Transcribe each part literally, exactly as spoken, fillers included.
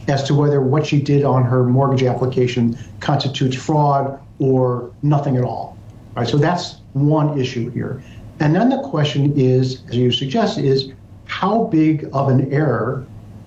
as to whether what she did on her mortgage application constitutes fraud or nothing at all. All right, so that's one issue here. And then the question is, as you suggest, is how big of an error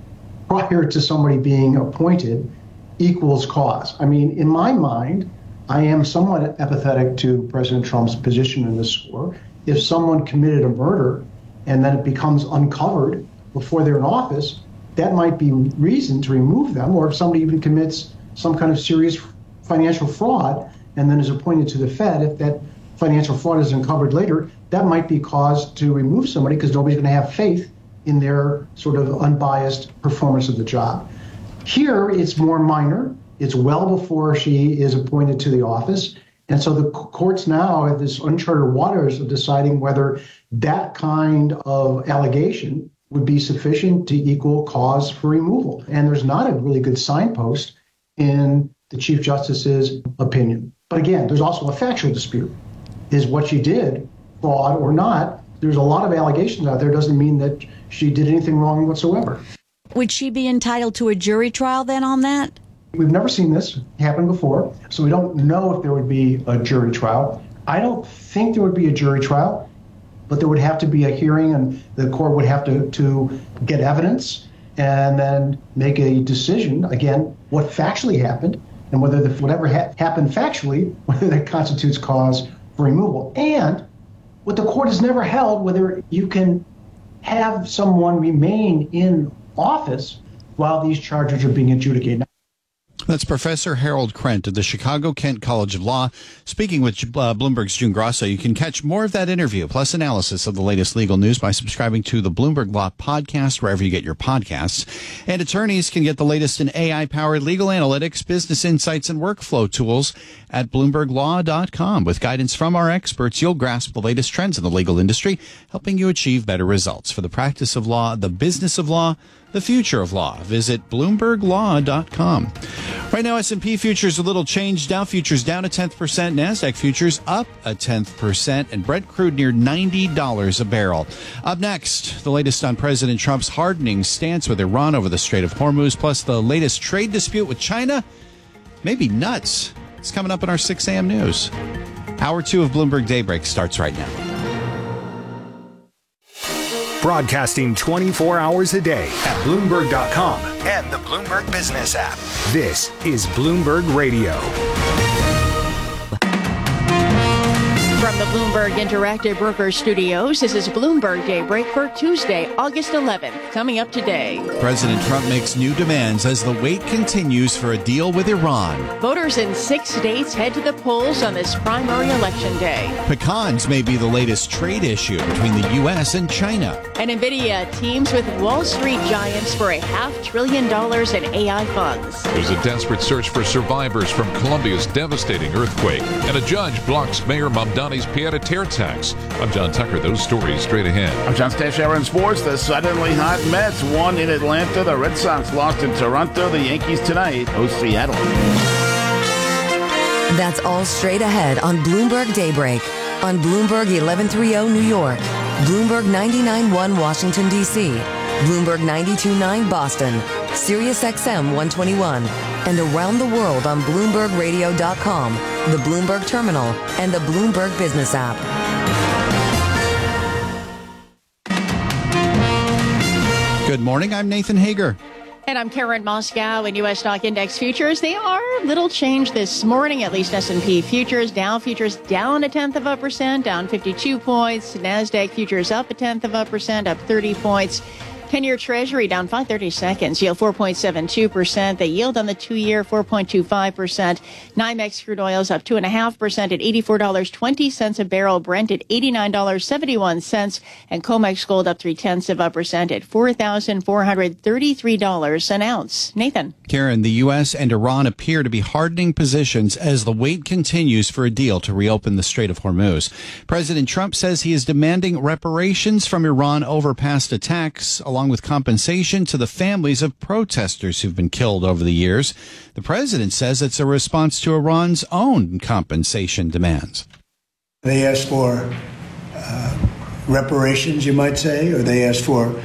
prior to somebody being appointed equals cause? I mean, in my mind, I am somewhat empathetic to President Trump's position in this score. If someone committed a murder and then it becomes uncovered before they're in office, that might be reason to remove them. Or if somebody even commits some kind of serious financial fraud and then is appointed to the Fed, if that financial fraud is uncovered later, that might be cause to remove somebody because nobody's going to have faith in their sort of unbiased performance of the job. Here, it's more minor. It's well before she is appointed to the office. And so the courts now have this uncharted waters of deciding whether that kind of allegation would be sufficient to equal cause for removal. And there's not a really good signpost in the Chief Justice's opinion. But again, there's also a factual dispute. Is what she did fraud or not? There's a lot of allegations out there. Doesn't mean that she did anything wrong whatsoever. Would she be entitled to a jury trial then on that? We've never seen this happen before, so we don't know if there would be a jury trial. I don't think there would be a jury trial, but there would have to be a hearing and the court would have to, to get evidence and then make a decision, again, what factually happened and whether the, whatever ha- happened factually, whether that constitutes cause for removal. And what the court has never held, whether you can have someone remain in office while these charges are being adjudicated. That's Professor Harold Krent of the Chicago-Kent College of Law, speaking with uh, Bloomberg's June Grosso. You can catch more of that interview, plus analysis of the latest legal news by subscribing to the Bloomberg Law Podcast, wherever you get your podcasts. And attorneys can get the latest in A I-powered legal analytics, business insights, and workflow tools at bloomberg law dot com. With guidance from our experts, you'll grasp the latest trends in the legal industry, helping you achieve better results for the practice of law, the business of law, the future of law. Visit bloomberg law dot com. Right now, S and P futures a little change. Dow futures down a tenth percent. NASDAQ futures up a tenth percent. And Brent crude near ninety dollars a barrel. Up next, the latest on President Trump's hardening stance with Iran over the Strait of Hormuz, plus the latest trade dispute with China. Maybe nuts. It's coming up in our six a.m. news. Hour two of Bloomberg Daybreak starts right now. Broadcasting twenty-four hours a day at Bloomberg dot com and the Bloomberg Business app. This is Bloomberg Radio. From the Bloomberg Interactive Brokers Studios, this is Bloomberg Daybreak for Tuesday, August eleventh. Coming up today. President Trump makes new demands as the wait continues for a deal with Iran. Voters in six states head to the polls on this primary election day. Pecans may be the latest trade issue between the U S and China. And NVIDIA teams with Wall Street giants for a half trillion dollars in A I funds. There's a desperate search for survivors from Colombia's devastating earthquake. And a judge blocks Mayor Mamdani's pied-à-terre tax. I'm John Tucker. Those stories straight ahead. I'm John Stashower in sports. The suddenly hot Mets won in Atlanta. The Red Sox lost in Toronto. The Yankees tonight host Seattle. That's all straight ahead on Bloomberg Daybreak. On Bloomberg eleven thirty New York, Bloomberg ninety-nine point one Washington, D C, Bloomberg ninety-two point nine Boston, Sirius X M one twenty-one, and around the world on Bloomberg Radio dot com, the Bloomberg Terminal, and the Bloomberg Business app. Good morning. I'm Nathan Hager. And I'm Karen Moscow. In U S stock index futures, they are little change this morning, at least S and P futures. Dow futures down a tenth of a percent, down fifty-two points. NASDAQ futures up a tenth of a percent, up thirty points. ten-year Treasury down five thirty-seconds, yield four point seven two percent. The yield on the two-year, four point two five percent. NYMEX crude oil's up two point five percent at eighty-four dollars and twenty cents a barrel. Brent at eighty-nine dollars and seventy-one cents. And COMEX gold up three-tenths of a percent at four thousand four hundred thirty-three dollars an ounce. Nathan. Karen, the U S and Iran appear to be hardening positions as the wait continues for a deal to reopen the Strait of Hormuz. President Trump says he is demanding reparations from Iran over past attacks, along with compensation to the families of protesters who've been killed over the years. The president says it's a response to Iran's own compensation demands. They asked for uh, reparations, you might say, or they asked for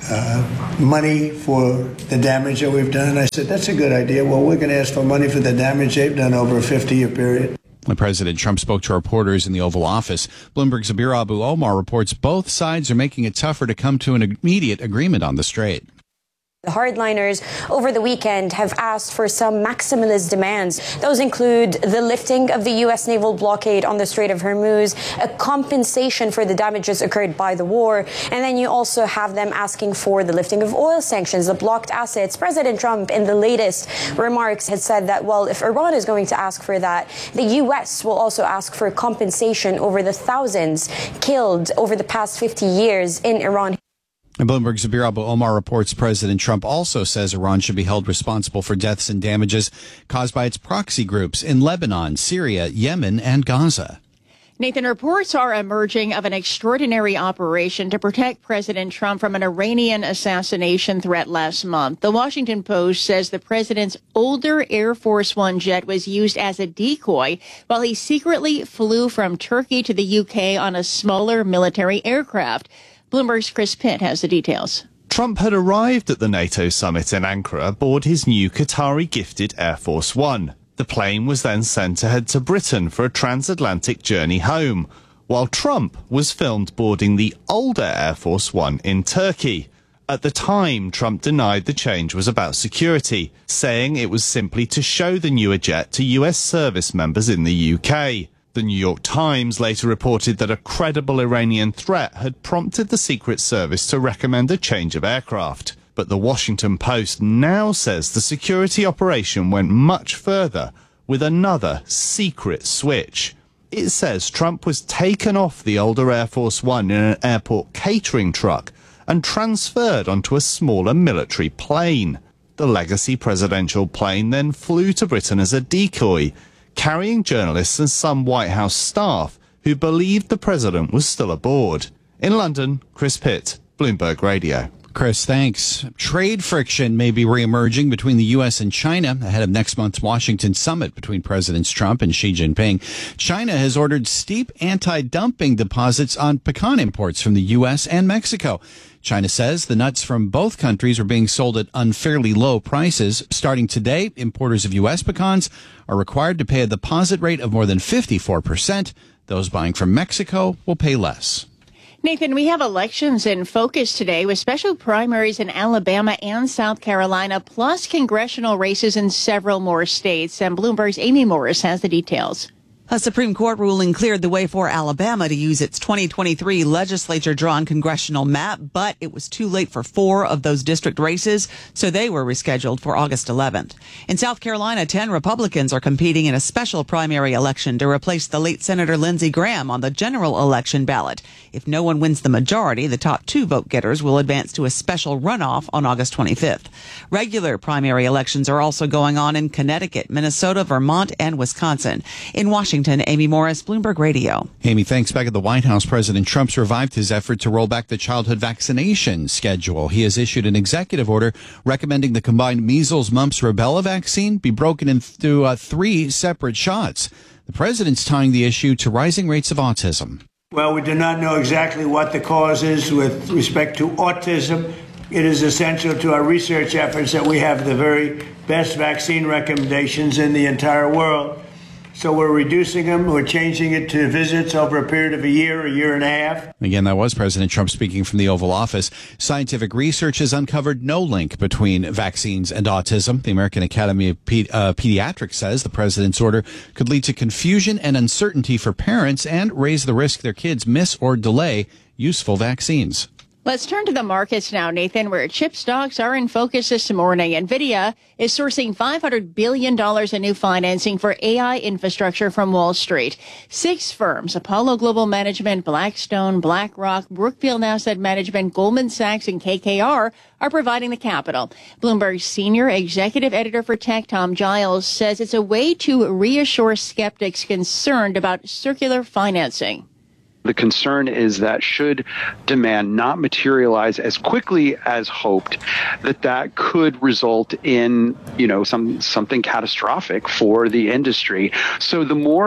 uh, money for the damage that we've done. I said, that's a good idea. Well, we're going to ask for money for the damage they've done over a fifty-year period. When President Trump spoke to reporters in the Oval Office, Bloomberg's Abir Abu Omar reports both sides are making it tougher to come to an immediate agreement on the strait. The hardliners over the weekend have asked for some maximalist demands. Those include the lifting of the U S naval blockade on the Strait of Hormuz, a compensation for the damages occurred by the war, and then you also have them asking for the lifting of oil sanctions, the blocked assets. President Trump, in the latest remarks, had said that, well, if Iran is going to ask for that, the U S will also ask for compensation over the thousands killed over the past fifty years in Iran. And Bloomberg's Abir Abu Omar reports President Trump also says Iran should be held responsible for deaths and damages caused by its proxy groups in Lebanon, Syria, Yemen, and Gaza. Nathan, reports are emerging of an extraordinary operation to protect President Trump from an Iranian assassination threat last month. The Washington Post says the president's older Air Force One jet was used as a decoy while he secretly flew from Turkey to the U K on a smaller military aircraft. Bloomberg's Chris Pitt has the details. Trump had arrived at the NATO summit in Ankara aboard his new Qatari-gifted Air Force One. The plane was then sent to head to Britain for a transatlantic journey home, while Trump was filmed boarding the older Air Force One in Turkey. At the time, Trump denied the change was about security, saying it was simply to show the newer jet to U S service members in the U K. The New York Times later reported that a credible Iranian threat had prompted the Secret Service to recommend a change of aircraft. But the Washington Post now says the security operation went much further with another secret switch. It says Trump was taken off the older Air Force One in an airport catering truck and transferred onto a smaller military plane. The legacy presidential plane then flew to Britain as a decoy, carrying journalists and some White House staff who believed the president was still aboard. In London, Chris Pitt, Bloomberg Radio. Chris, thanks. Trade friction may be reemerging between the U S and China ahead of next month's Washington summit between Presidents Trump and Xi Jinping. China has ordered steep anti-dumping deposits on pecan imports from the U S and Mexico. China says the nuts from both countries are being sold at unfairly low prices. Starting today, importers of U S pecans are required to pay a deposit rate of more than fifty-four percent. Those buying from Mexico will pay less. Nathan, we have elections in focus today with special primaries in Alabama and South Carolina, plus congressional races in several more states. And Bloomberg's Amy Morris has the details. A Supreme Court ruling cleared the way for Alabama to use its twenty twenty-three legislature-drawn congressional map, but it was too late for four of those district races, so they were rescheduled for August eleventh. In South Carolina, ten Republicans are competing in a special primary election to replace the late Senator Lindsey Graham on the general election ballot. If no one wins the majority, the top two vote-getters will advance to a special runoff on August twenty-fifth. Regular primary elections are also going on in Connecticut, Minnesota, Vermont, and Wisconsin. In Washington, Amy Morris, Bloomberg Radio. Amy, thanks. Back at the White House, President Trump's revived his effort to roll back the childhood vaccination schedule. He has issued an executive order recommending the combined measles, mumps, rubella vaccine be broken into uh, three separate shots. The president's tying the issue to rising rates of autism. Well, we do not know exactly what the cause is with respect to autism. It is essential to our research efforts that we have the very best vaccine recommendations in the entire world. So we're reducing them. We're changing it to visits over a period of a year, a year and a half. Again, that was President Trump speaking from the Oval Office. Scientific research has uncovered no link between vaccines and autism. The American Academy of Pe- uh, Pediatrics says the president's order could lead to confusion and uncertainty for parents and raise the risk their kids miss or delay useful vaccines. Let's turn to the markets now, Nathan, where chip stocks are in focus this morning. NVIDIA is sourcing five hundred billion dollars in new financing for A I infrastructure from Wall Street. Six firms, Apollo Global Management, Blackstone, BlackRock, Brookfield Asset Management, Goldman Sachs, and K K R, are providing the capital. Bloomberg's senior executive editor for tech, Tom Giles, says it's a way to reassure skeptics concerned about circular financing. The concern is that should demand not materialize as quickly as hoped, that that could result in, you know, some something catastrophic for the industry. So the more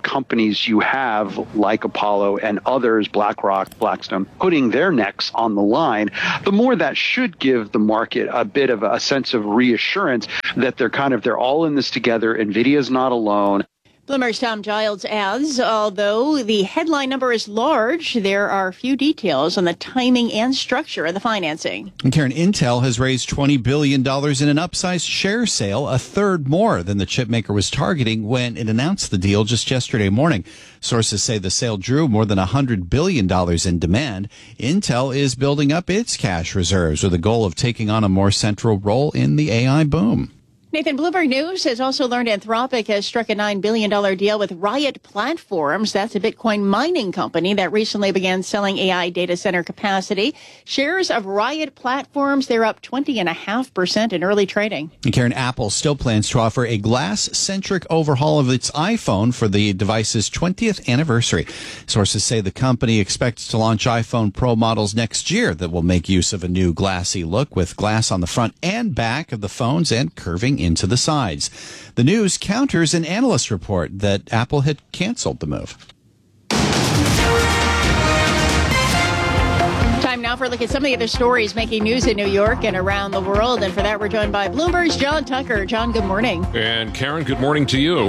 companies you have, like Apollo and others, BlackRock, Blackstone, putting their necks on the line, the more that should give the market a bit of a sense of reassurance that they're kind of, they're all in this together. NVIDIA's not alone. Bloomberg's Tom Giles adds, although the headline number is large, there are few details on the timing and structure of the financing. And Karen, Intel has raised twenty billion dollars in an upsized share sale, a third more than the chipmaker was targeting when it announced the deal just yesterday morning. Sources say the sale drew more than one hundred billion dollars in demand. Intel is building up its cash reserves with a goal of taking on a more central role in the A I boom. Nathan, Bloomberg News has also learned Anthropic has struck a nine billion dollars deal with Riot Platforms. That's a Bitcoin mining company that recently began selling A I data center capacity. Shares of Riot Platforms, they're up twenty point five percent in early trading. And Karen, Apple still plans to offer a glass-centric overhaul of its iPhone for the device's twentieth anniversary. Sources say the company expects to launch iPhone Pro models next year that will make use of a new glassy look with glass on the front and back of the phones and curving into the sides. The news counters an analyst report that Apple had canceled the move. Time now for a look at some of the other stories making news in New York and around the world. And for that, we're joined by Bloomberg's John Tucker. John, good morning. And Karen, good morning to you.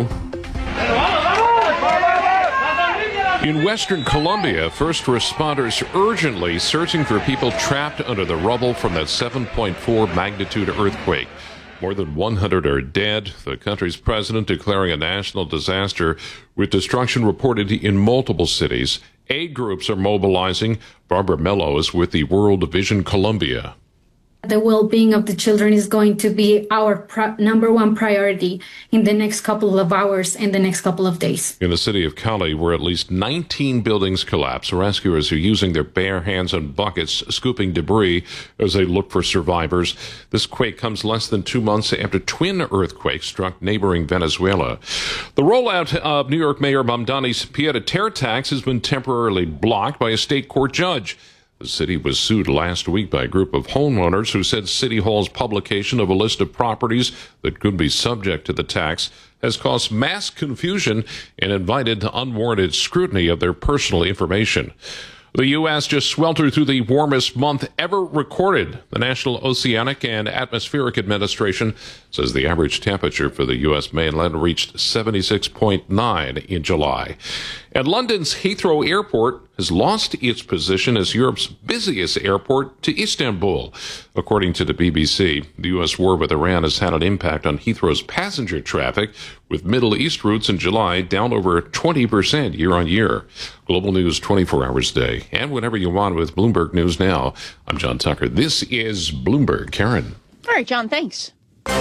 In Western Colombia, first responders urgently searching for people trapped under the rubble from that seven point four magnitude earthquake. More than one hundred are dead. The country's president declaring a national disaster with destruction reported in multiple cities. Aid groups are mobilizing. Barbara Mello is with the World Vision Colombia. The well-being of the children is going to be our pro- number one priority in the next couple of hours and the next couple of days. In the city of Cali, where at least nineteen buildings collapsed, rescuers are using their bare hands and buckets, scooping debris as they look for survivors. This quake comes less than two months after twin earthquakes struck neighboring Venezuela. The rollout of New York Mayor Mamdani's pied-à-terre tax has been temporarily blocked by a state court judge. The city was sued last week by a group of homeowners who said City Hall's publication of a list of properties that could be subject to the tax has caused mass confusion and invited unwarranted scrutiny of their personal information. The U S just sweltered through the warmest month ever recorded. The National Oceanic and Atmospheric Administration says the average temperature for the U S mainland reached seventy-six point nine in July. And London's Heathrow Airport has lost its position as Europe's busiest airport to Istanbul. According to the B B C, the U S war with Iran has had an impact on Heathrow's passenger traffic, with Middle East routes in July down over twenty percent year on year. Global news twenty-four hours a day, and whenever you want with Bloomberg News Now. I'm John Tucker. This is Bloomberg. Karen. All right, John, thanks.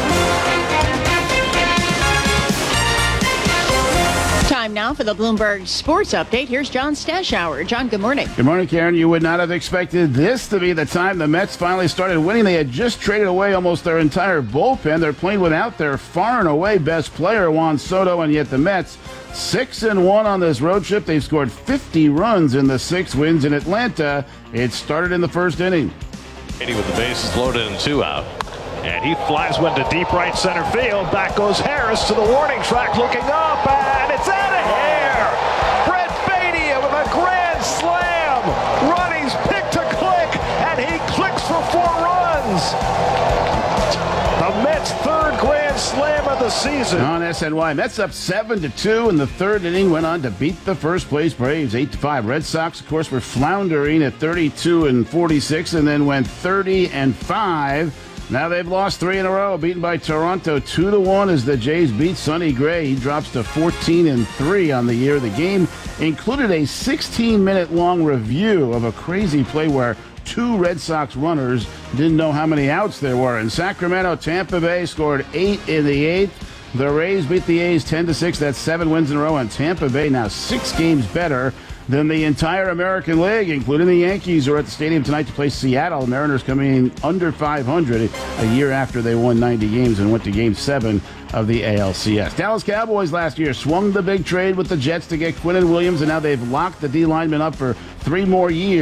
Time now for the Bloomberg Sports Update. Here's John Stashower. John, good morning. Good morning, Karen. You would not have expected this to be the time the Mets finally started winning. They had just traded away almost their entire bullpen. They're playing without their far and away best player, Juan Soto, and yet the Mets, six and one on this road trip. They've scored fifty runs in the six wins in Atlanta. It started in the first inning. With the bases loaded and two out. And he flies one to deep right center field. Back goes Harris to the warning track, looking up, and it's out of here. Brett Baty with a grand slam. Ronnie's pick to click, and he clicks for four runs. The Mets' third grand slam of the season. On S N Y, Mets up seven to two in the third inning, went on to beat the first place Braves eight to five. Red Sox, of course, were floundering at thirty-two and forty-six, and then went thirty and five. Now they've lost three in a row, beaten by Toronto two to one as the Jays beat Sonny Gray. He drops to fourteen and three on the year. The game included a sixteen minute long review of a crazy play where two Red Sox runners didn't know how many outs there were. In Sacramento, Tampa Bay scored eight in the eighth. The Rays beat the A's ten to six. That's seven wins in a row, and Tampa Bay now six games better than the entire American League, including the Yankees, are at the stadium tonight to play Seattle. Mariners coming in under five hundred a year after they won ninety games and went to Game seven of the A L C S. Dallas Cowboys last year swung the big trade with the Jets to get Quinnen Williams, and now they've locked the D lineman up for three more years.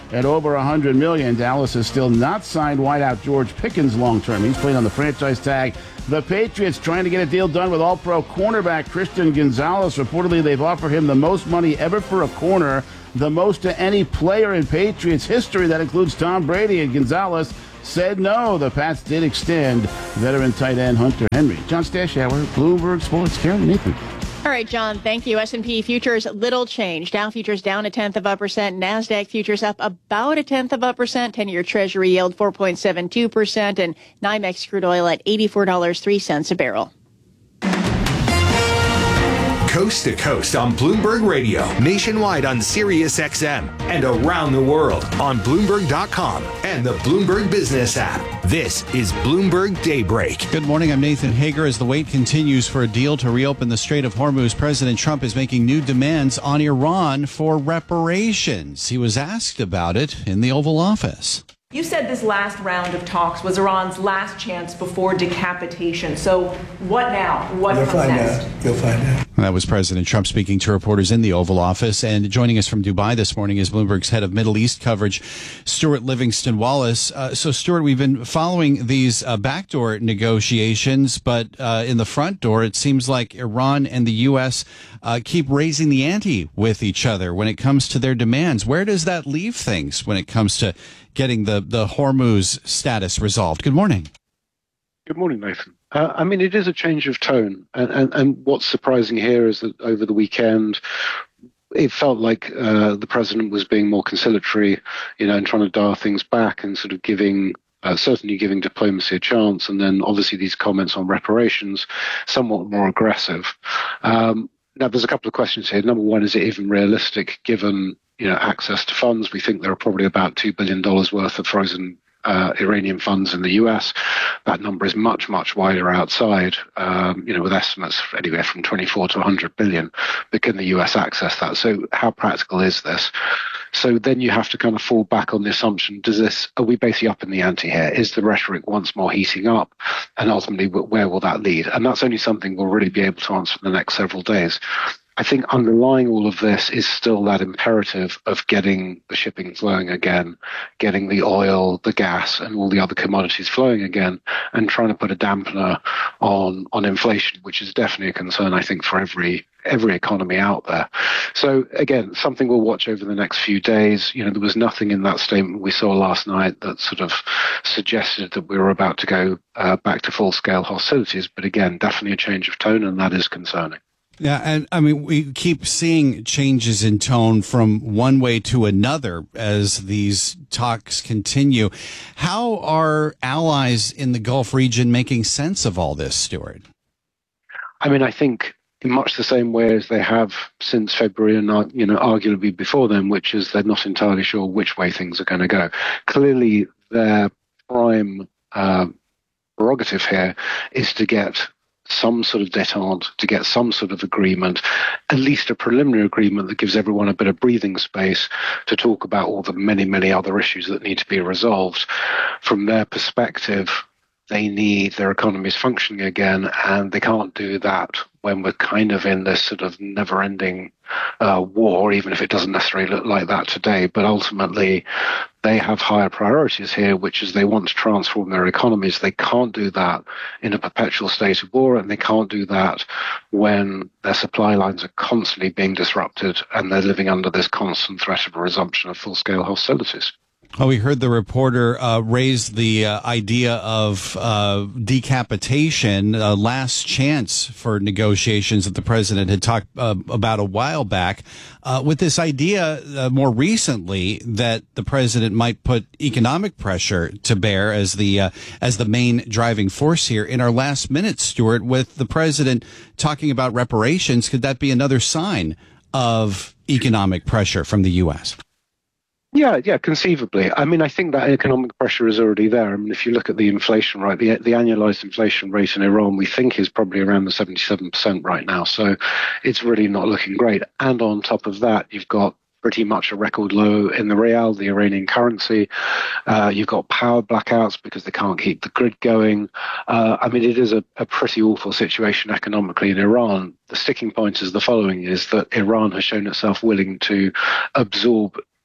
at over one hundred million dollars. Dallas has still not signed wideout George Pickens long-term. He's playing on the franchise tag. The Patriots trying to get a deal done with all-pro cornerback Christian Gonzalez. Reportedly, they've offered him the most money ever for a corner, the most to any player in Patriots history. That includes Tom Brady, and Gonzalez said no. The Pats did extend veteran tight end Hunter Henry. John Stashower, Bloomberg Sports. Karen and Nathan. All right, John, thank you. S and P futures, little change. Dow futures down a tenth of a percent. NASDAQ futures up about a tenth of a percent. ten-year Treasury yield four point seven two percent. And NYMEX crude oil at eighty-four dollars and three cents a barrel. Coast to coast on Bloomberg Radio, nationwide on Sirius X M, and around the world on Bloomberg dot com and the Bloomberg Business app. This is Bloomberg Daybreak. Good morning. I'm Nathan Hager. As the wait continues for a deal to reopen the Strait of Hormuz, President Trump is making new demands on Iran for reparations. He was asked about it in the Oval Office. You said this last round of talks was Iran's last chance before decapitation. So what now? What You'll comes find next? out. You'll find out. That was President Trump speaking to reporters in the Oval Office. And joining us from Dubai this morning is Bloomberg's head of Middle East coverage, Stuart Livingston Wallace. Uh, so, Stuart, we've been following these uh, backdoor negotiations, but uh, in the front door, it seems like Iran and the U S uh, keep raising the ante with each other when it comes to their demands. Where does that leave things when it comes to getting the, the Hormuz status resolved? Good morning. Good morning, Nathan. Uh, I mean, it is a change of tone. And, and, and what's surprising here is that over the weekend, it felt like uh, the president was being more conciliatory, you know, and trying to dial things back and sort of giving, uh, certainly giving diplomacy a chance. And then obviously these comments on reparations, somewhat more aggressive. Um, now, there's a couple of questions here. Number one, is it even realistic given, you know, access to funds? We think there are probably about two billion dollars worth of frozen Uh, Iranian funds in the U S. That number is much, much wider outside, um, you know, with estimates anywhere from twenty-four to one hundred billion. But can the U S access that? So how practical is this? So then you have to kind of fall back on the assumption, does this, are we basically up in the ante here? Is the rhetoric once more heating up? And ultimately, where will that lead? And that's only something we'll really be able to answer in the next several days. I think underlying all of this is still that imperative of getting the shipping flowing again, getting the oil, the gas, and all the other commodities flowing again, and trying to put a dampener on on inflation, which is definitely a concern, I think, for every every economy out there. So again, something we'll watch over the next few days. You know, there was nothing in that statement we saw last night that sort of suggested that we were about to go uh, back to full-scale hostilities. But again, definitely a change of tone, and that is concerning. Yeah, and I mean, we keep seeing changes in tone from one way to another as these talks continue. How are allies in the Gulf region making sense of all this, Stuart? I mean, I think in much the same way as they have since February and, you know, arguably before then, which is they're not entirely sure which way things are going to go. Clearly, their prime uh, prerogative here is to get some sort of détente, to get some sort of agreement, at least a preliminary agreement that gives everyone a bit of breathing space to talk about all the many, many other issues that need to be resolved. From their perspective, they need their economies functioning again, and they can't do that when we're kind of in this sort of never-ending uh, war, even if it doesn't necessarily look like that today. But ultimately, they have higher priorities here, which is they want to transform their economies. They can't do that in a perpetual state of war, and they can't do that when their supply lines are constantly being disrupted and they're living under this constant threat of a resumption of full-scale hostilities. Well, we heard the reporter uh, raise the uh, idea of uh, decapitation, uh, last chance for negotiations that the president had talked uh, about a while back, uh, with this idea uh, more recently that the president might put economic pressure to bear as the uh, as the main driving force here. In our last minute, Stuart, with the president talking about reparations, could that be another sign of economic pressure from the U S? Yeah, yeah, conceivably. I mean, I think that economic pressure is already there. I mean, if you look at the inflation rate, the, the annualized inflation rate in Iran, we think is probably around the seventy-seven percent right now. So it's really not looking great. And on top of that, you've got pretty much a record low in the rial, the Iranian currency. Uh, you've got power blackouts because they can't keep the grid going. Uh, I mean, it is a, a pretty awful situation economically in Iran. The sticking point is the following, is that Iran has shown itself willing to absorb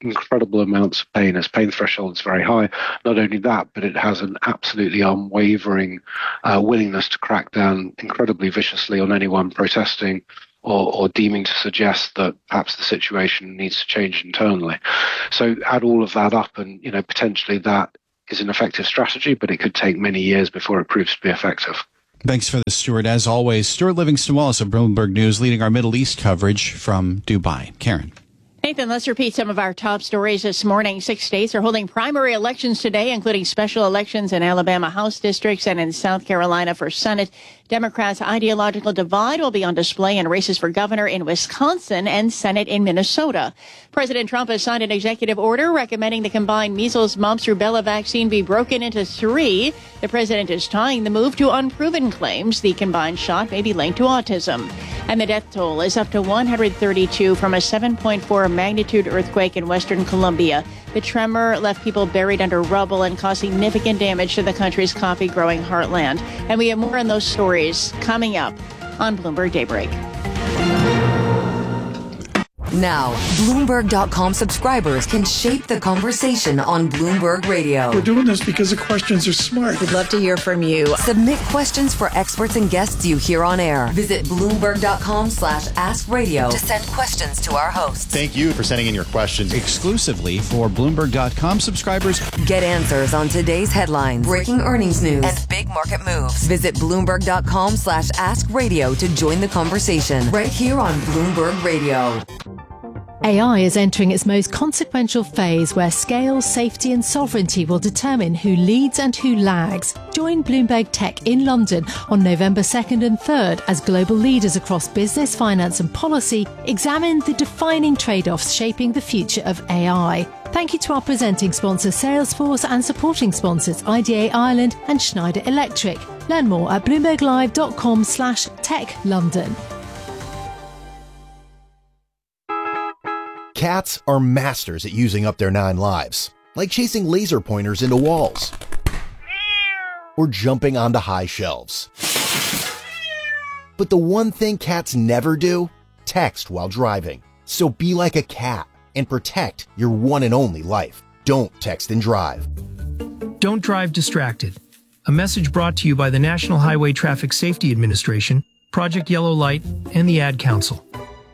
incredible amounts of pain. Its pain threshold is very high. Not only that, but it has an absolutely unwavering uh, willingness to crack down incredibly viciously on anyone protesting or, or deeming to suggest that perhaps the situation needs to change internally. So add all of that up and, you know, potentially that is an effective strategy, but it could take many years before it proves to be effective. Thanks for this, Stuart. As always, Stuart Livingston Wallace of Bloomberg News leading our Middle East coverage from Dubai. Karen. Nathan, let's repeat some of our top stories this morning. Six states are holding primary elections today, including special elections in Alabama House districts and in South Carolina for Senate. Democrats' ideological divide will be on display in races for governor in Wisconsin and Senate in Minnesota. President Trump has signed an executive order recommending the combined measles, mumps, rubella vaccine be broken into three. The president is tying the move to unproven claims the combined shot may be linked to autism. And the death toll is up to one hundred thirty-two from a seven point four magnitude earthquake in western Colombia. The tremor left people buried under rubble and caused significant damage to the country's coffee-growing heartland. And we have more on those stories coming up on Bloomberg Daybreak. Now, Bloomberg dot com subscribers can shape the conversation on Bloomberg Radio. We're doing this because the questions are smart. We'd love to hear from you. Submit questions for experts and guests you hear on air. Visit Bloomberg dot com slash ask radio to send questions to our hosts. Thank you for sending in your questions. Exclusively for Bloomberg dot com subscribers. Get answers on today's headlines, breaking earnings news, and big market moves. Visit Bloomberg dot com slash ask radio to join the conversation right here on Bloomberg Radio. A I is entering its most consequential phase where scale, safety and sovereignty will determine who leads and who lags. Join Bloomberg Tech in London on November second and third as global leaders across business, finance and policy examine the defining trade-offs shaping the future of A I. Thank you to our presenting sponsor Salesforce and supporting sponsors I D A Ireland and Schneider Electric. Learn more at bloomberg live dot com slash tech london. Cats are masters at using up their nine lives, like chasing laser pointers into walls or jumping onto high shelves. But the one thing cats never do, text while driving. So be like a cat and protect your one and only life. Don't text and drive. Don't drive distracted. A message brought to you by the National Highway Traffic Safety Administration, Project Yellow Light, and the Ad Council.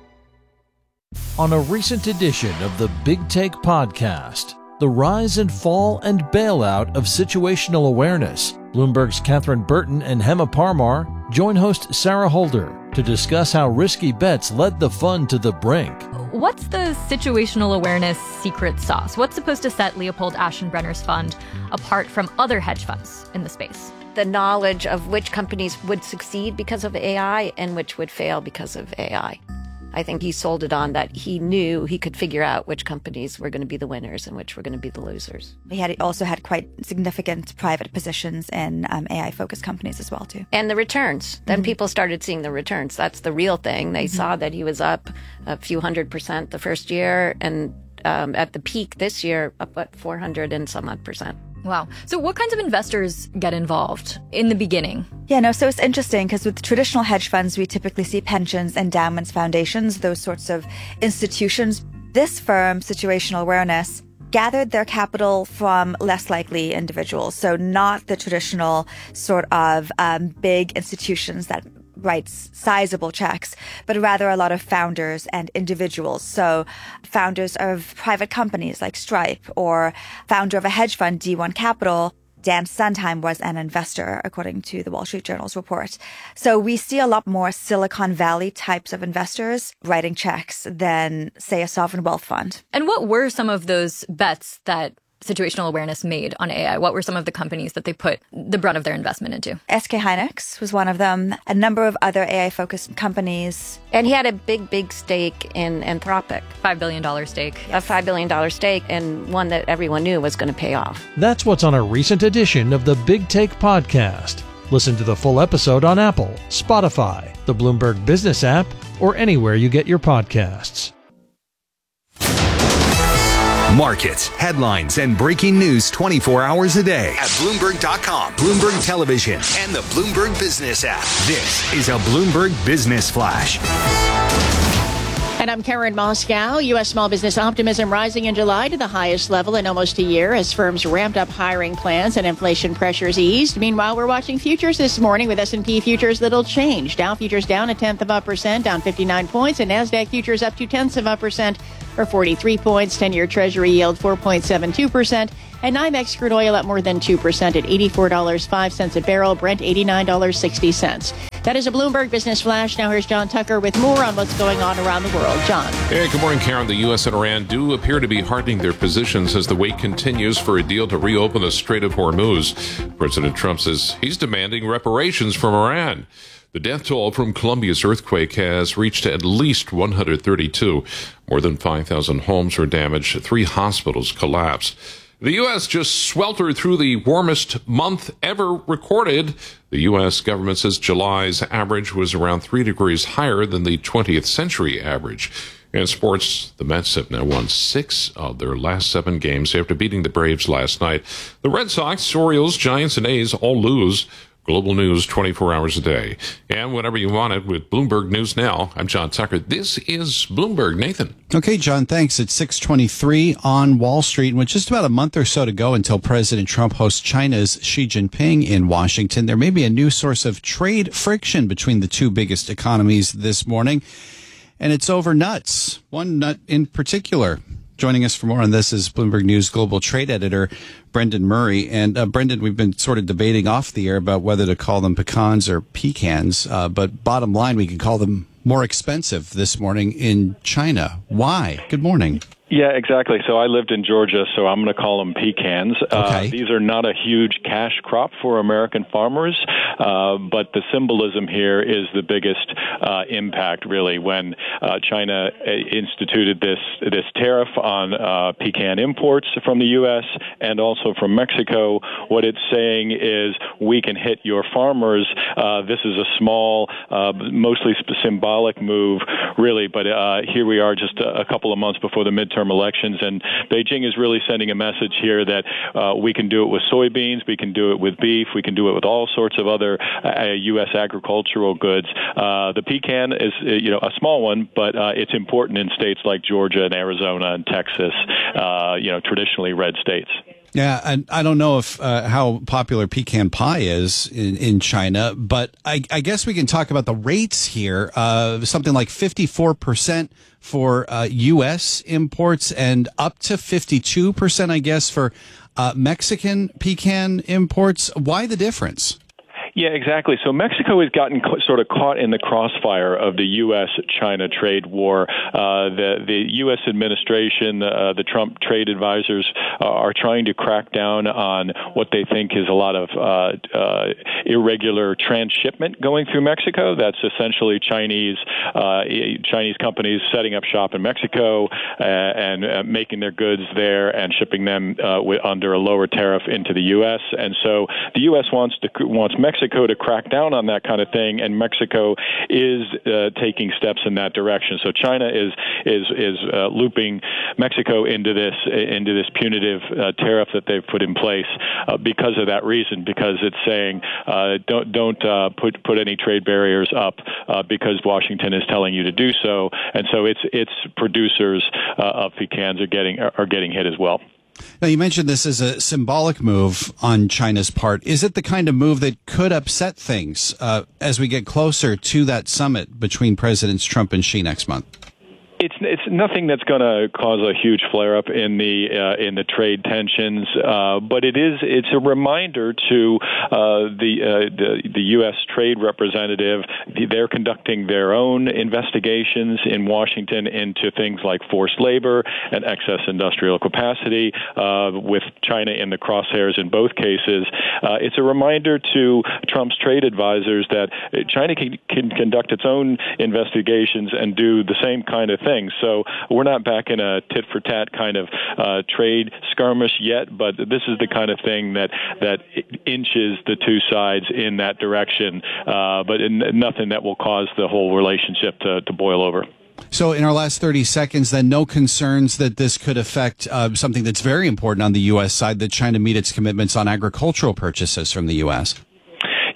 On a recent edition of the Big Take podcast, the rise and fall and bailout of situational awareness, Bloomberg's Catherine Burton and Hema Parmar join host Sarah Holder to discuss how risky bets led the fund to the brink. What's the situational awareness secret sauce? What's supposed to set Leopold Aschenbrenner's fund apart from other hedge funds in the space? The knowledge of which companies would succeed because of A I and which would fail because of A I. I think he sold it on that he knew he could figure out which companies were going to be the winners and which were going to be the losers. He had also had quite significant private positions in um, A I-focused companies as well, too. And the returns. Then mm-hmm. people started seeing the returns. That's the real thing. They mm-hmm. saw that he was up a few hundred percent the first year, and um, at the peak this year, up at four hundred and some odd percent. Wow. So what kinds of investors get involved in the beginning? Yeah, no, so it's interesting because with traditional hedge funds, we typically see pensions, endowments, foundations, those sorts of institutions. This firm, Situational Awareness, gathered their capital from less likely individuals. So not the traditional sort of um, big institutions that writes sizable checks, but rather a lot of founders and individuals. So founders of private companies like Stripe, or founder of a hedge fund, D one Capital. Dan Sondheim was an investor, according to the Wall Street Journal's report. So we see a lot more Silicon Valley types of investors writing checks than, say, a sovereign wealth fund. And what were some of those bets that Situational Awareness made on A I? What were some of the companies that they put the brunt of their investment into? S K Hynix was one of them, a number of other A I-focused companies. And he had a big, big stake in Anthropic. five billion dollars stake. A five billion dollars stake, and one that everyone knew was going to pay off. That's what's on a recent edition of the Big Take podcast. Listen to the full episode on Apple, Spotify, the Bloomberg Business app, or anywhere you get your podcasts. Markets, headlines, and breaking news twenty-four hours a day at Bloomberg dot com, Bloomberg Television, and the Bloomberg Business app. This is a Bloomberg Business Flash. And I'm Karen Moscow. U S small business optimism rising in July to the highest level in almost a year as firms ramped up hiring plans and inflation pressures eased. Meanwhile, we're watching futures this morning with S and P futures little change. Dow futures down a tenth of a percent, down fifty-nine points, and NASDAQ futures up two tenths of a percent or forty-three points. ten-year Treasury yield four point seven two percent. And NYMEX crude oil up more than two percent at eighty-four dollars and five cents a barrel. Brent eighty-nine dollars and sixty cents. That is a Bloomberg Business Flash. Now here's John Tucker with more on what's going on around the world. John. Hey, good morning, Karen. The U S and Iran do appear to be hardening their positions as the wait continues for a deal to reopen the Strait of Hormuz. President Trump says he's demanding reparations from Iran. The death toll from Colombia's earthquake has reached at least one hundred thirty-two. More than five thousand homes were damaged. Three hospitals collapsed. The U S just sweltered through the warmest month ever recorded. The U S government says July's average was around three degrees higher than the twentieth century average. In sports, the Mets have now won six of their last seven games after beating the Braves last night. The Red Sox, Orioles, Giants, and A's all lose. Global news twenty-four hours a day. And whenever you want it with Bloomberg News Now, I'm John Tucker. This is Bloomberg. Nathan. Okay, John, thanks. It's six twenty-three on Wall Street. And with just about a month or so to go until President Trump hosts China's Xi Jinping in Washington, there may be a new source of trade friction between the two biggest economies this morning. And it's over nuts. One nut in particular. Joining us for more on this is Bloomberg News Global Trade Editor Brendan Murray. And uh, Brendan, we've been sort of debating off the air about whether to call them pecans or pecans. Uh, but bottom line, we can call them more expensive this morning in China. Why? Good morning. Yeah, exactly. So I lived in Georgia, so I'm going to call them pecans. Okay. Uh, these are not a huge cash crop for American farmers, uh, but the symbolism here is the biggest uh, impact, really, when uh, China instituted this this tariff on uh, pecan imports from the U S and also from Mexico. What it's saying is we can hit your farmers. Uh, this is a small, uh, mostly symbolic move, really, but uh, here we are just a, a couple of months before the midterm elections, and Beijing is really sending a message here that uh, we can do it with soybeans, we can do it with beef, we can do it with all sorts of other uh, U S agricultural goods. Uh, the pecan is, uh, you know, a small one, but uh, it's important in states like Georgia and Arizona and Texas, uh, you know, traditionally red states. Yeah, and I don't know if uh, how popular pecan pie is in, in China, but I, I guess we can talk about the rates here. Uh, something like fifty-four percent for uh, U S imports and up to fifty-two percent, I guess, for uh, Mexican pecan imports. Why the difference? Yeah, exactly. So Mexico has gotten co- sort of caught in the crossfire of the U S China trade war. Uh, the the U S administration, uh, the Trump trade advisors, uh, are trying to crack down on what they think is a lot of uh, uh, irregular transshipment going through Mexico. That's essentially Chinese uh, Chinese companies setting up shop in Mexico uh, and uh, making their goods there and shipping them uh, with, under a lower tariff into the U S. And so the U S wants to wants Mexico to crack down on that kind of thing, and Mexico is uh, taking steps in that direction. So China is is is uh, looping Mexico into this into this punitive uh, tariff that they've put in place uh, because of that reason. Because it's saying uh, don't don't uh, put put any trade barriers up uh, because Washington is telling you to do so, and so its its producers uh, of pecans are getting are getting hit as well. Now, you mentioned this as a symbolic move on China's part. Is it the kind of move that could upset things uh, as we get closer to that summit between Presidents Trump and Xi next month? It's it's nothing that's going to cause a huge flare up in the uh, in the trade tensions, uh, but it is it's a reminder to uh, the, uh, the the U S trade representative. They're conducting their own investigations in Washington into things like forced labor and excess industrial capacity, uh, with China in the crosshairs in both cases. Uh, it's a reminder to Trump's trade advisors that China can, can conduct its own investigations and do the same kind of thing. So we're not back in a tit-for-tat kind of uh, trade skirmish yet, but this is the kind of thing that, that inches the two sides in that direction, uh, but in, nothing that will cause the whole relationship to, to boil over. So in our last thirty seconds, then, no concerns that this could affect uh, something that's very important on the U S side, that China meet its commitments on agricultural purchases from the U S?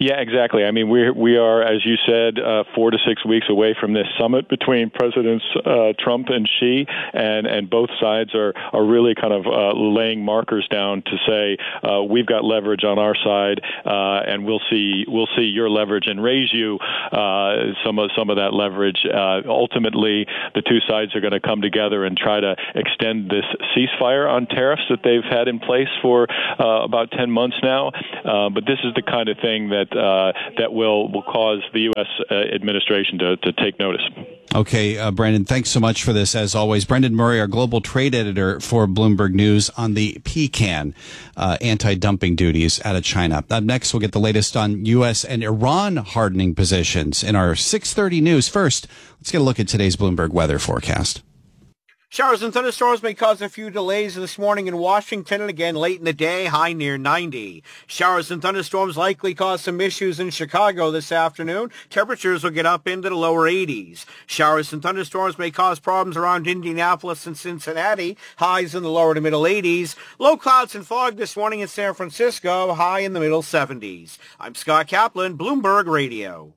Yeah, exactly. I mean, we we are, as you said, uh, four to six weeks away from this summit between Presidents uh, Trump and Xi, and, and both sides are, are really kind of uh, laying markers down to say uh, we've got leverage on our side, uh, and we'll see we'll see your leverage and raise you uh, some of some of that leverage. Uh, ultimately, the two sides are going to come together and try to extend this ceasefire on tariffs that they've had in place for uh, about ten months now. Uh, but this is the kind of thing that uh, that will will cause the U S uh, administration to, to take notice. Okay, uh, Brendan, thanks so much for this, as always. Brendan Murray, our global trade editor for Bloomberg News, on the pecan uh, anti-dumping duties out of China. Up next, we'll get the latest on U S and Iran hardening positions in our six thirty news. First, let's get a look at today's Bloomberg weather forecast. Showers and thunderstorms may cause a few delays this morning in Washington and again late in the day, high near ninety. Showers and thunderstorms likely cause some issues in Chicago this afternoon. Temperatures will get up into the lower eighties. Showers and thunderstorms may cause problems around Indianapolis and Cincinnati, highs in the lower to middle eighties. Low clouds and fog this morning in San Francisco, high in the middle seventies. I'm Scott Kaplan, Bloomberg Radio.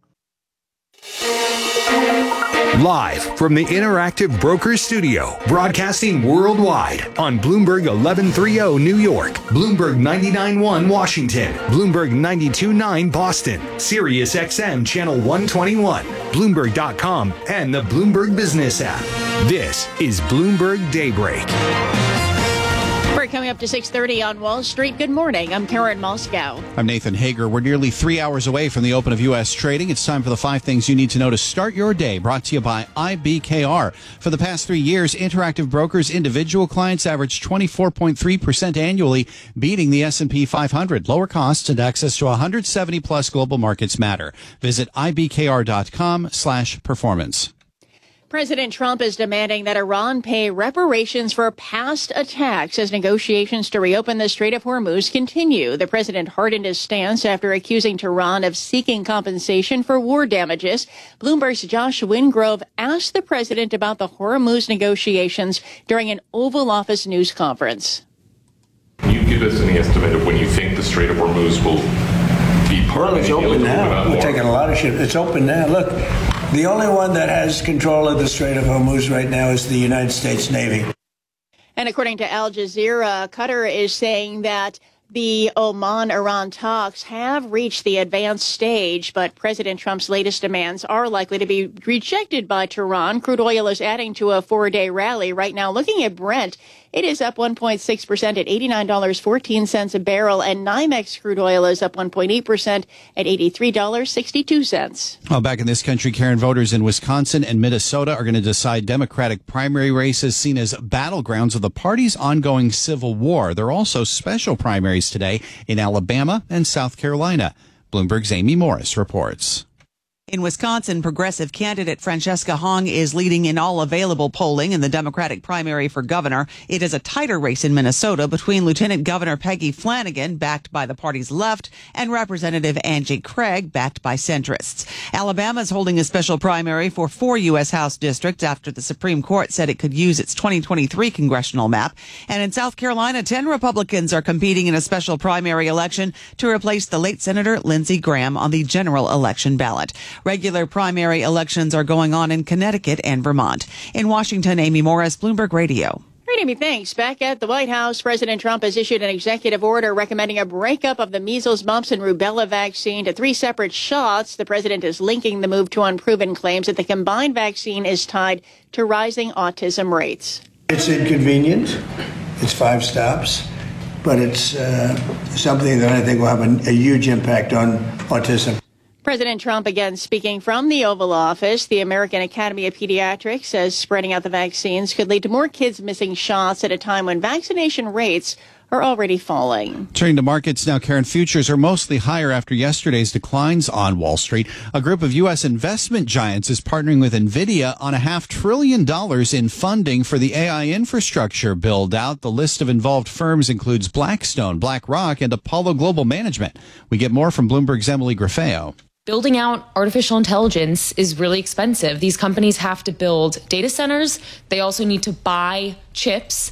Live from the Interactive Brokers Studio, broadcasting worldwide on Bloomberg eleven thirty New York, Bloomberg ninety-nine point one Washington, Bloomberg ninety-two point nine Boston, Sirius X M Channel one twenty-one, Bloomberg dot com, and the Bloomberg Business app. This is Bloomberg Daybreak. We're coming up to six thirty on Wall Street. Good morning. I'm Karen Moscow. I'm Nathan Hager. We're nearly three hours away from the open of U S trading. It's time for the five things you need to know to start your day, brought to you by I B K R. For the past three years, Interactive Brokers individual clients averaged twenty-four point three percent annually, beating the S and P five hundred. Lower costs and access to one hundred seventy plus global markets matter. Visit I B K R dot com slash performance. President Trump is demanding that Iran pay reparations for past attacks as negotiations to reopen the Strait of Hormuz continue. The president hardened his stance after accusing Tehran of seeking compensation for war damages. Bloomberg's Josh Wingrove asked the president about the Hormuz negotiations during an Oval Office news conference. Can you give us any estimate of when you think the Strait of Hormuz will be part well, of it's the open now. We're taking a lot of shit. It's open now. Look, the only one that has control of the Strait of Hormuz right now is the United States Navy. And according to Al Jazeera, Qatar is saying that the Oman-Iran talks have reached the advanced stage, but President Trump's latest demands are likely to be rejected by Tehran. Crude oil is adding to a four-day rally right now. Looking at Brent, it is up one point six percent at eighty-nine dollars and fourteen cents a barrel, and NYMEX crude oil is up one point eight percent at eighty-three dollars and sixty-two cents. Well, back in this country, Karen, voters in Wisconsin and Minnesota are going to decide Democratic primary races seen as battlegrounds of the party's ongoing civil war. There are also special primaries today in Alabama and South Carolina. Bloomberg's Amy Morris reports. In Wisconsin, progressive candidate Francesca Hong is leading in all available polling in the Democratic primary for governor. It is a tighter race in Minnesota between Lieutenant Governor Peggy Flanagan, backed by the party's left, and Representative Angie Craig, backed by centrists. Alabama is holding a special primary for four U S House districts after the Supreme Court said it could use its twenty twenty-three congressional map. And in South Carolina, ten Republicans are competing in a special primary election to replace the late Senator Lindsey Graham on the general election ballot. Regular primary elections are going on in Connecticut and Vermont. In Washington, Amy Morris, Bloomberg Radio. All right, Amy, thanks. Back at the White House, President Trump has issued an executive order recommending a breakup of the measles, mumps, and rubella vaccine to three separate shots. The president is linking the move to unproven claims that the combined vaccine is tied to rising autism rates. It's inconvenient. It's five stops. But it's uh, something that I think will have a, a huge impact on autism. President Trump again speaking from the Oval Office. The American Academy of Pediatrics says spreading out the vaccines could lead to more kids missing shots at a time when vaccination rates are already falling. Turning to markets now, Karen, futures are mostly higher after yesterday's declines on Wall Street. A group of U S investment giants is partnering with NVIDIA on a half trillion dollars in funding for the A I infrastructure build-out. The list of involved firms includes Blackstone, BlackRock, and Apollo Global Management. We get more from Bloomberg's Emily Graffeo. Building out artificial intelligence is really expensive. These companies have to build data centers. They also need to buy chips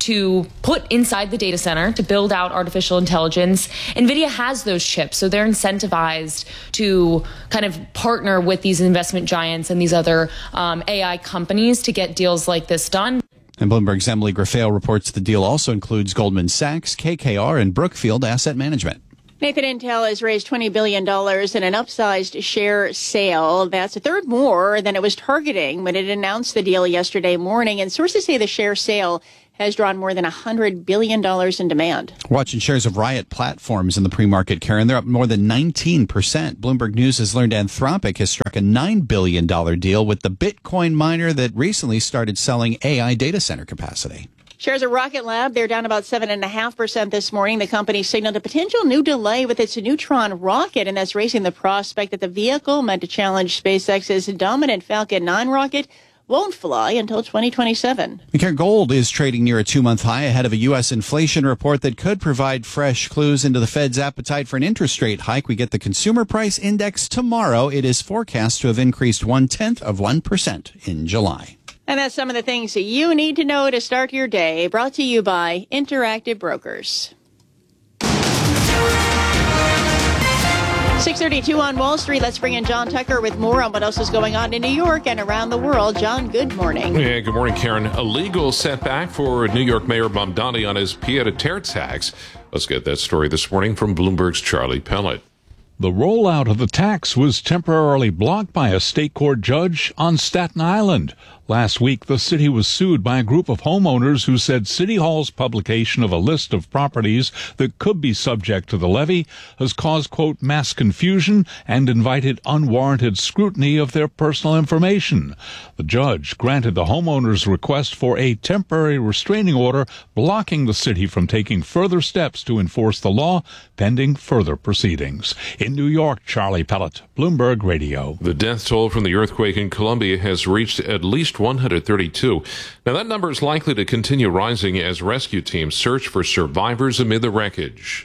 to put inside the data center to build out artificial intelligence. NVIDIA has those chips, so they're incentivized to kind of partner with these investment giants and these other um, A I companies to get deals like this done. And Bloomberg's Emily Grafale reports the deal also includes Goldman Sachs, K K R, and Brookfield Asset Management. Nathan, Intel has raised twenty billion dollars in an upsized share sale. That's a third more than it was targeting when it announced the deal yesterday morning. And sources say the share sale has drawn more than one hundred billion dollars in demand. Watching shares of Riot Platforms in the pre-market, Karen. They're up more than nineteen percent. Bloomberg News has learned Anthropic has struck a nine billion dollars deal with the Bitcoin miner that recently started selling A I data center capacity. Shares of Rocket Lab, they're down about seven point five percent this morning. The company signaled a potential new delay with its Neutron rocket, and that's raising the prospect that the vehicle meant to challenge SpaceX's dominant Falcon nine rocket won't fly until twenty twenty-seven. Gold is trading near a two-month high ahead of a U S inflation report that could provide fresh clues into the Fed's appetite for an interest rate hike. We get the Consumer Price Index tomorrow. It is forecast to have increased one-tenth of one percent in July. And that's some of the things that you need to know to start your day. Brought to you by Interactive Brokers. six thirty-two on Wall Street. Let's bring in John Tucker with more on what else is going on in New York and around the world. John, good morning. Yeah, good morning, Karen. A legal setback for New York Mayor Mamdani on his pied-à-terre tax. Let's get that story this morning from Bloomberg's Charlie Pellet. The rollout of the tax was temporarily blocked by a state court judge on Staten Island. Last week, the city was sued by a group of homeowners who said City Hall's publication of a list of properties that could be subject to the levy has caused, quote, mass confusion and invited unwarranted scrutiny of their personal information. The judge granted the homeowners' request for a temporary restraining order blocking the city from taking further steps to enforce the law pending further proceedings. In New York, Charlie Pellet, Bloomberg Radio. The death toll from the earthquake in Colombia has reached at least one hundred thirty-two. Now, that number is likely to continue rising as rescue teams search for survivors amid the wreckage.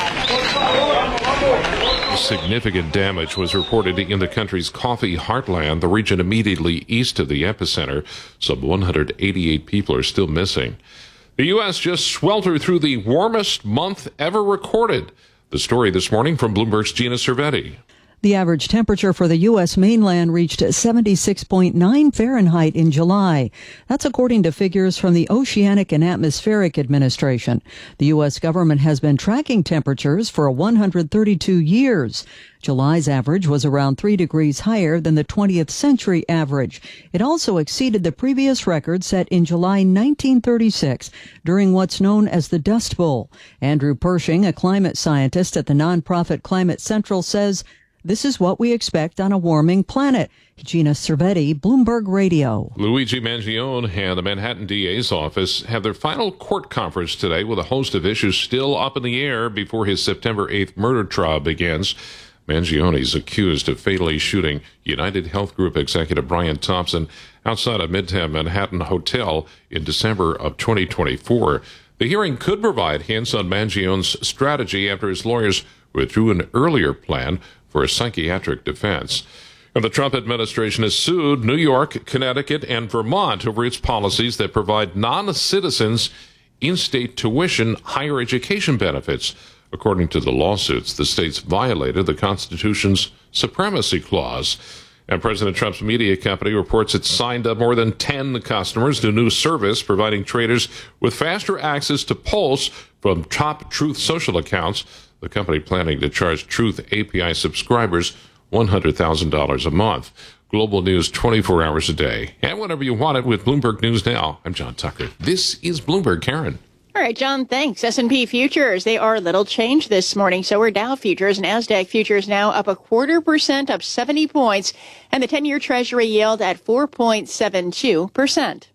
Significant damage was reported in the country's coffee heartland, the region immediately east of the epicenter. Some one hundred eighty-eight people are still missing. The U S just sweltered through the warmest month ever recorded. The story this morning from Bloomberg's Gina Cervetti. The average temperature for the U S mainland reached seventy-six point nine Fahrenheit in July. That's according to figures from the Oceanic and Atmospheric Administration. The U S government has been tracking temperatures for one hundred thirty-two years. July's average was around three degrees higher than the twentieth century average. It also exceeded the previous record set in July nineteen thirty-six during what's known as the Dust Bowl. Andrew Pershing, a climate scientist at the nonprofit Climate Central, says this is what we expect on a warming planet. Gina Cervetti, Bloomberg Radio. Luigi Mangione and the Manhattan D A's office have their final court conference today with a host of issues still up in the air before his September eighth murder trial begins. Mangione is accused of fatally shooting United Health Group executive Brian Thompson outside a Midtown Manhattan hotel in December of twenty twenty-four. The hearing could provide hints on Mangione's strategy after his lawyers withdrew an earlier plan for a psychiatric defense. And the Trump administration has sued New York, Connecticut, and Vermont over its policies that provide non-citizens in-state tuition higher education benefits. According to the lawsuits, the states violated the Constitution's supremacy clause. And President Trump's media company reports it signed up more than ten customers to a new service providing traders with faster access to polls from top Truth Social accounts. The company planning to charge Truth A P I subscribers one hundred thousand dollars a month. Global news twenty-four hours a day. And whenever you want it with Bloomberg News Now. I'm John Tucker. This is Bloomberg, Karen. All right, John, thanks. S and P futures, they are little change this morning. So are Dow futures. NASDAQ futures now up a quarter percent, up seventy points. And the ten-year Treasury yield at four point seven two percent.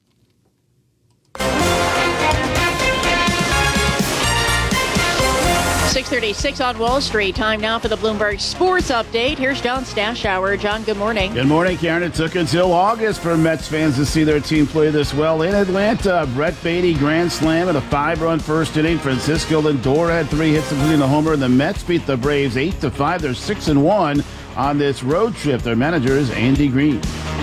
six thirty-six on Wall Street. Time now for the Bloomberg Sports Update. Here's John Stashower. John, good morning. Good morning, Karen. It took until August for Mets fans to see their team play this well in Atlanta. Brett Baty grand slam at a five-run first inning. Francisco Lindor had three hits, including the homer. The Mets beat the Braves eight to five. They're six and one on this road trip. Their manager is Andy Green.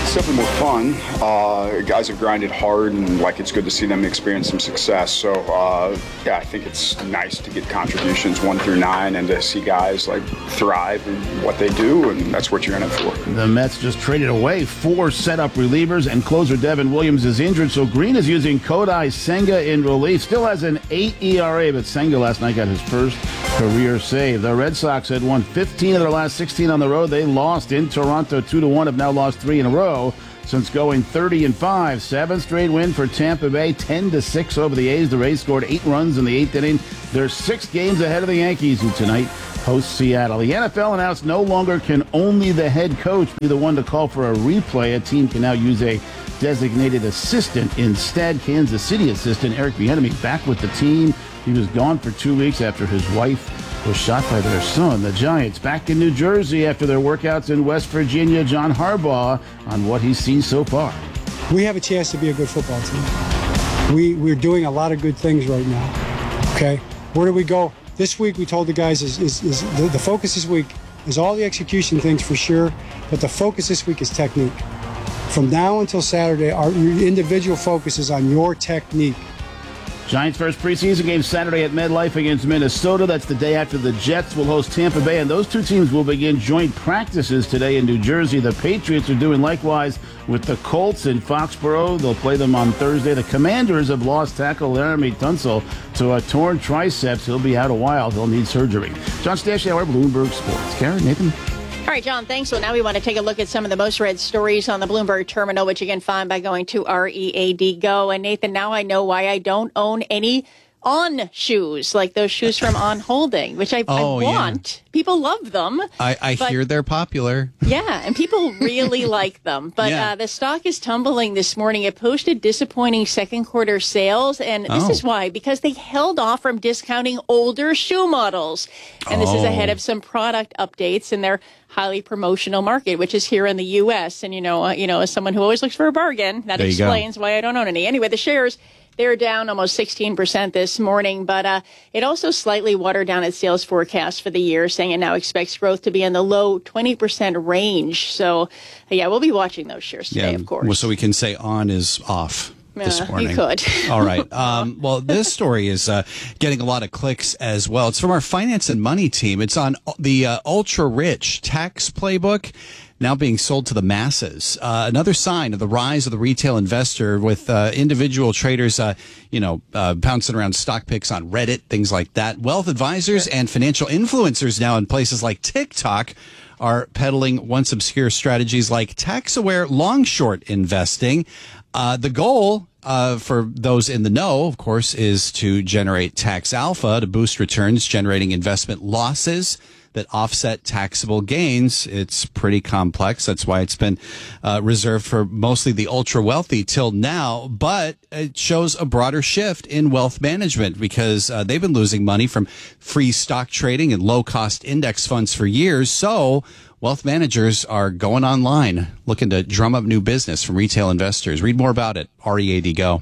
It's definitely more fun. Uh, guys have grinded hard, and like it's good to see them experience some success. So uh, yeah, I think it's nice to get contributions one through nine and to see guys like thrive in what they do, and that's what you're in it for. The Mets just traded away four setup relievers, and closer Devin Williams is injured, so Green is using Kodai Senga in relief. Still has an eight E R A, but Senga last night got his first career save. The Red Sox had won fifteen of their last sixteen on the road. They lost in Toronto two to one, have now lost three in a row since going thirty and five. Seventh straight win for Tampa Bay, ten to six over the A's. The Rays scored eight runs in the eighth inning. They're six games ahead of the Yankees, who tonight host Seattle. The N F L announced no longer can only the head coach be the one to call for a replay. A team can now use a designated assistant instead. Kansas City assistant Eric Bieniemy back with the team. He was gone for two weeks after his wife was shot by their son. The Giants back in New Jersey after their workouts in West Virginia. John Harbaugh on what he's seen so far. We have a chance to be a good football team. We, we're doing a lot of good things right now. Okay? Where do we go? This week we told the guys is, is, is the, the focus this week is all the execution things for sure, but the focus this week is technique. From now until Saturday, our your individual focus is on your technique. Giants' first preseason game Saturday at MetLife against Minnesota. That's the day after the Jets will host Tampa Bay, and those two teams will begin joint practices today in New Jersey. The Patriots are doing likewise with the Colts in Foxborough. They'll play them on Thursday. The Commanders have lost tackle Laramie Tunsil to a torn triceps. He'll be out a while. He'll need surgery. John Stashower, Bloomberg Sports. Karen, Nathan? All right, John, thanks. So now we want to take a look at some of the most read stories on the Bloomberg Terminal, which you can find by going to R E A D Go. And Nathan, now I know why I don't own any On shoes, like those shoes from On Holding, which I, oh, I want. Yeah. People love them. I, I but, hear they're popular. Yeah, and people really like them. But yeah. uh, the stock is tumbling this morning. It posted disappointing second quarter sales, and this oh. is why, because they held off from discounting older shoe models. And this oh. is ahead of some product updates in their highly promotional market, which is here in the U S. And, you know, uh, you know, as someone who always looks for a bargain, that there explains why I don't own any. Anyway, the shares, they're down almost sixteen percent this morning, but uh, it also slightly watered down its sales forecast for the year, saying it now expects growth to be in the low twenty percent range. So, yeah, we'll be watching those shares today, yeah, of course. Well, so we can say On is off. This uh, morning. You could. All right. Um, well, this story is uh, getting a lot of clicks as well. It's from our finance and money team. It's on the uh, ultra rich tax playbook now being sold to the masses. Uh, another sign of the rise of the retail investor, with uh, individual traders, uh, you know, uh, pouncing around stock picks on Reddit, things like that. Wealth advisors and financial influencers now in places like TikTok are peddling once obscure strategies like tax-aware long-short investing. Uh, the goal uh, for those in the know, of course, is to generate tax alpha to boost returns, generating investment losses that offset taxable gains. It's pretty complex. That's why it's been uh, reserved for mostly the ultra wealthy till now. But it shows a broader shift in wealth management because uh, they've been losing money from free stock trading and low cost index funds for years. So wealth managers are going online looking to drum up new business from retail investors. Read more about it. R E A D Go.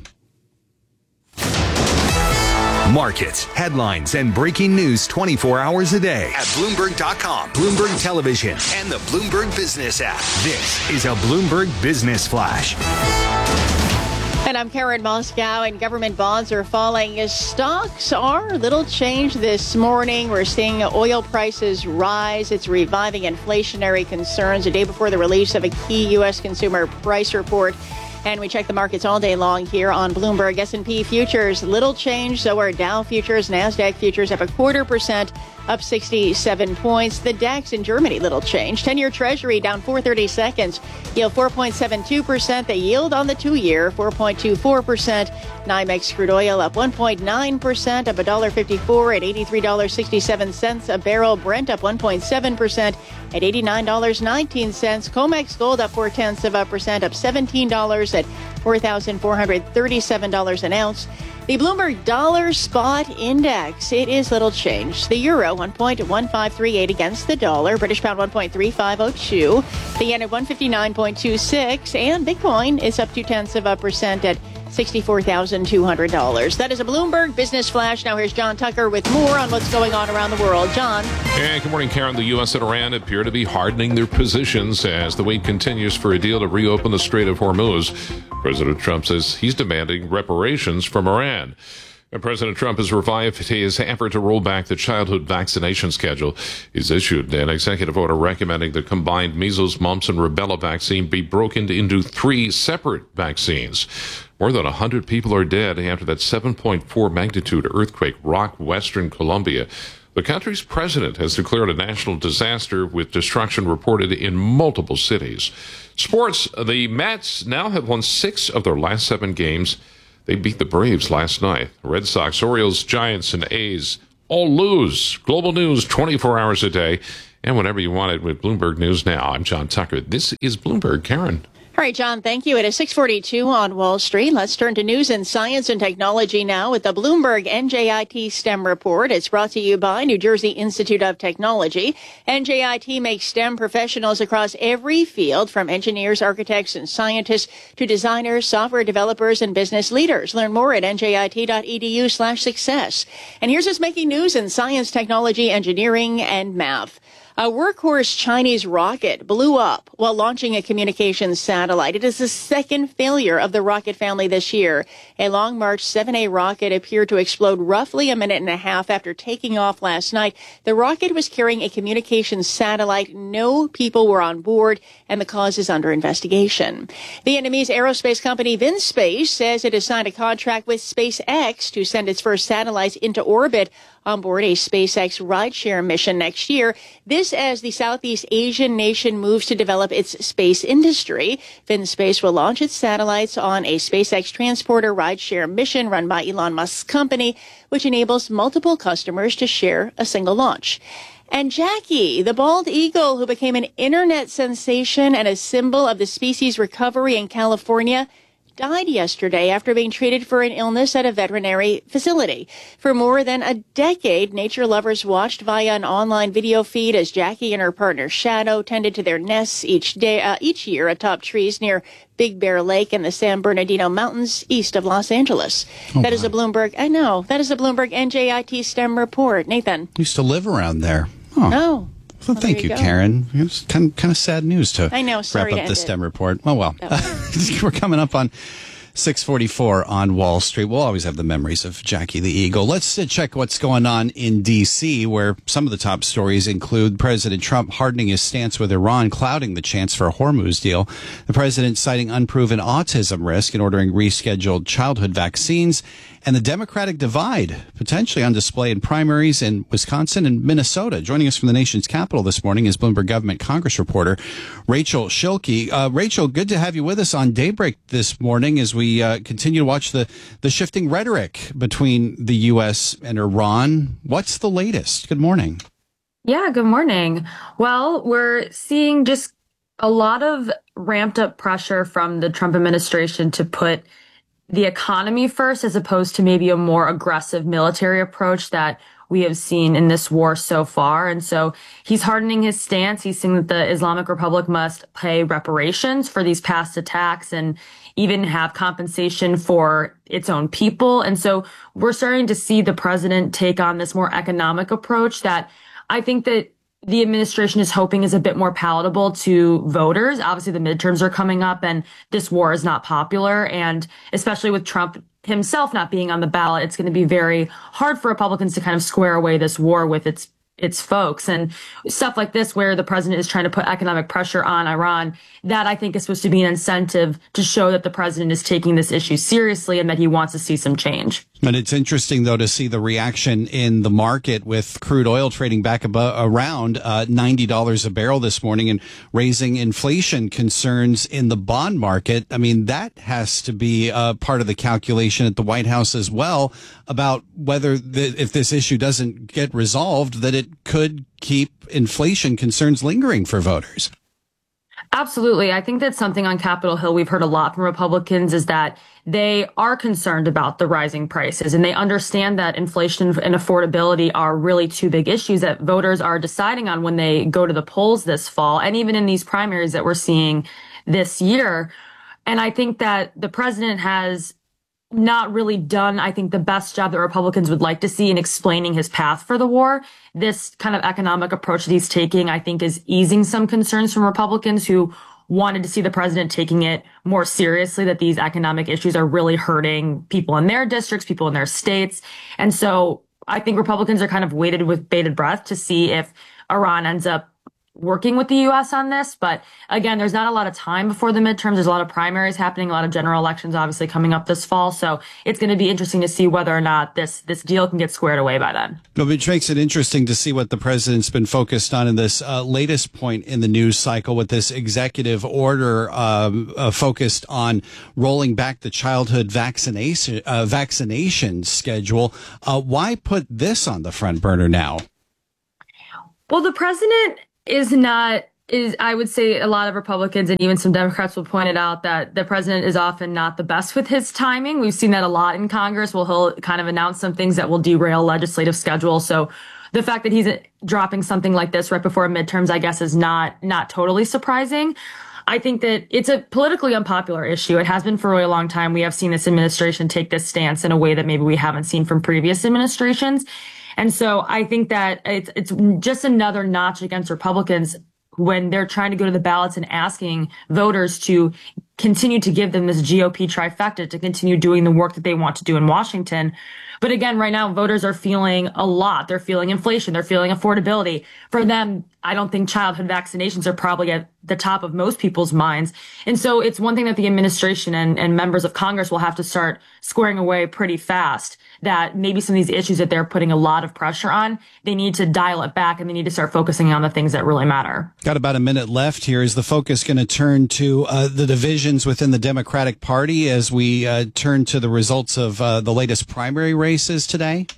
Markets, headlines, and breaking news twenty-four hours a day at Bloomberg dot com, Bloomberg Television, and the Bloomberg Business app. This is a Bloomberg Business Flash. And I'm Karen Moscow, and government bonds are falling as stocks are. Little change this morning. We're seeing oil prices rise. It's reviving inflationary concerns a day before the release of a key U S consumer price report. And we check the markets all day long here on Bloomberg. S and P futures, little change. So are Dow futures, NASDAQ futures up a quarter percent, up sixty-seven points. The DAX in Germany, little change. ten-year Treasury down four thirty-seconds. Yield four point seven two percent. The yield on the two-year, four point two four percent. NYMEX crude oil up one point nine percent, up one dollar fifty-four at eighty-three dollars and sixty-seven cents a barrel. Brent up one point seven percent at eighty-nine dollars and nineteen cents. COMEX gold up four tenths of a percent, up seventeen dollars at four thousand four hundred thirty-seven dollars an ounce. The Bloomberg Dollar Spot Index, it is little change. The euro, one point one five three eight against the dollar. British pound, one point three five oh two. The yen at one fifty-nine point two six. And Bitcoin is up two tenths of a percent at sixty-four thousand two hundred dollars. That is a Bloomberg Business Flash. Now here's John Tucker with more on what's going on around the world. John. Hey, good morning, Karen. The U S and Iran appear to be hardening their positions as the wait continues for a deal to reopen the Strait of Hormuz. President Trump says he's demanding reparations from Iran. And President Trump has revived his effort to roll back the childhood vaccination schedule. He's issued an executive order recommending the combined measles, mumps, and rubella vaccine be broken into three separate vaccines. More than one hundred people are dead after that seven point four magnitude earthquake rocked western Colombia. The country's president has declared a national disaster with destruction reported in multiple cities. Sports, the Mets now have won six of their last seven games. They beat the Braves last night. Red Sox, Orioles, Giants, and A's all lose. Global news twenty-four hours a day and whenever you want it with Bloomberg News Now. I'm John Tucker. This is Bloomberg. Karen. All right, John, thank you. It is six forty-two on Wall Street. Let's turn to news in science and technology now with the Bloomberg N J I T STEM report. It's brought to you by New Jersey Institute of Technology. N J I T makes STEM professionals across every field, from engineers, architects, and scientists to designers, software developers, and business leaders. Learn more at njit.edu slash success. And here's what's making news in science, technology, engineering, and math. A workhorse Chinese rocket blew up while launching a communications satellite. It is the second failure of the rocket family this year. A Long March seven A rocket appeared to explode roughly a minute and a half after taking off last night. The rocket was carrying a communications satellite. No people were on board, and the cause is under investigation. Vietnamese aerospace company VinSpace says it has signed a contract with SpaceX to send its first satellites into orbit on board a SpaceX rideshare mission next year. This as the Southeast Asian nation moves to develop its space industry. VinSpace will launch its satellites on a SpaceX transporter rideshare mission run by Elon Musk's company, which enables multiple customers to share a single launch. And Jackie, the bald eagle who became an internet sensation and a symbol of the species recovery in California, died yesterday after being treated for an illness at a veterinary facility. For more than a decade, nature lovers watched via an online video feed as Jackie and her partner Shadow tended to their nests each day, uh, each year atop trees near Big Bear Lake in the San Bernardino Mountains east of Los Angeles. Oh, that wow. is a Bloomberg, I know, that is a Bloomberg N J I T STEM report. Nathan. Used to live around there. Oh. No. Well, well, thank you, you Karen. It's kind of, kind of sad news to I know, sorry wrap up the STEM report. Oh, well. We're coming up on six forty-four on Wall Street. We'll always have the memories of Jackie the Eagle. Let's uh, check what's going on in D C, where some of the top stories include President Trump hardening his stance with Iran, clouding the chance for a Hormuz deal. The president citing unproven autism risk and ordering rescheduled childhood vaccines. And the Democratic divide potentially on display in primaries in Wisconsin and Minnesota. Joining us from the nation's capital this morning is Bloomberg Government Congress reporter Rachel Schilke. Uh, Rachel, good to have you with us on Daybreak this morning as we uh, continue to watch the, the shifting rhetoric between the U S and Iran. What's the latest? Good morning. Yeah, good morning. Well, we're seeing just a lot of ramped up pressure from the Trump administration to put the economy first, as opposed to maybe a more aggressive military approach that we have seen in this war so far. And so he's hardening his stance. He's saying that the Islamic Republic must pay reparations for these past attacks and even have compensation for its own people. And so we're starting to see the president take on this more economic approach that I think that the administration is hoping is a bit more palatable to voters. Obviously, the midterms are coming up and this war is not popular. And especially with Trump himself not being on the ballot, it's going to be very hard for Republicans to kind of square away this war with its its folks. And stuff like this, where the president is trying to put economic pressure on Iran, that I think is supposed to be an incentive to show that the president is taking this issue seriously and that he wants to see some change. And it's interesting, though, to see the reaction in the market with crude oil trading back above, around uh, ninety dollars a barrel this morning and raising inflation concerns in the bond market. I mean, that has to be uh, part of the calculation at the White House as well about whether the, if this issue doesn't get resolved, that it could keep inflation concerns lingering for voters. Absolutely. I think that's something on Capitol Hill we've heard a lot from Republicans is that they are concerned about the rising prices and they understand that inflation and affordability are really two big issues that voters are deciding on when they go to the polls this fall and even in these primaries that we're seeing this year. And I think that the president has not really done, I think, the best job that Republicans would like to see in explaining his path for the war. This kind of economic approach that he's taking, I think, is easing some concerns from Republicans who wanted to see the president taking it more seriously, that these economic issues are really hurting people in their districts, people in their states. And so I think Republicans are kind of waited with bated breath to see if Iran ends up working with the U S on this. But again, there's not a lot of time before the midterms. There's a lot of primaries happening, a lot of general elections obviously coming up this fall. So it's going to be interesting to see whether or not this this deal can get squared away by then. Which makes it interesting to see what the president's been focused on in this uh, latest point in the news cycle with this executive order um, uh, focused on rolling back the childhood vaccination uh, vaccination schedule. Uh, why put this on the front burner now? Well, the president is not, is I would say a lot of Republicans and even some Democrats will point it out that the president is often not the best with his timing. We've seen that a lot in Congress. Well, he'll kind of announce some things that will derail legislative schedule. So the fact that he's dropping something like this right before midterms, I guess, is not, not totally surprising. I think that it's a politically unpopular issue. It has been for a really long time. We have seen this administration take this stance in a way that maybe we haven't seen from previous administrations. And so I think that it's it's just another notch against Republicans when they're trying to go to the ballots and asking voters to continue to give them this G O P trifecta to continue doing the work that they want to do in Washington. But again, right now, voters are feeling a lot. They're feeling inflation. They're feeling affordability. For them, I don't think childhood vaccinations are probably at the top of most people's minds. And so it's one thing that the administration and, and members of Congress will have to start squaring away pretty fast, that maybe some of these issues that they're putting a lot of pressure on, they need to dial it back and they need to start focusing on the things that really matter. Got about a minute left here. Is the focus going to turn to uh, the divisions within the Democratic Party as we uh, turn to the results of uh, the latest primary races today?